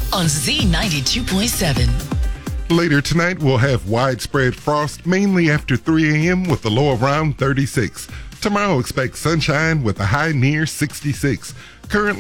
on Z92.7. Later tonight, we'll have widespread frost, mainly after 3 a.m. with a low around 36. Tomorrow, expect sunshine with a high near 66. Currently